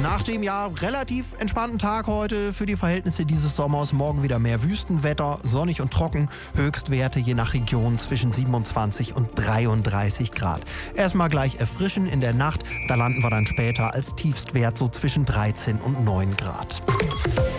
Nach dem ja relativ entspannten Tag heute für die Verhältnisse dieses Sommers, morgen wieder mehr Wüstenwetter, sonnig und trocken, Höchstwerte je nach Region zwischen 27 und 33 Grad. Erstmal gleich erfrischen in der Nacht, da landen wir dann später als Tiefstwert so zwischen 13 und 9 Grad.